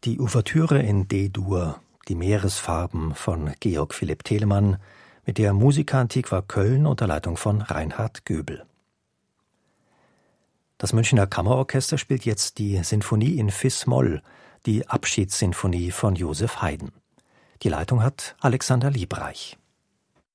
Die Ouvertüre in D-Dur, die Meeresfarben von Georg Philipp Telemann, mit der Musica Antiqua Köln unter Leitung von Reinhard Göbel. Das Münchner Kammerorchester spielt jetzt die Sinfonie in Fis-Moll, die Abschiedssinfonie von Joseph Haydn. Die Leitung hat Alexander Liebreich.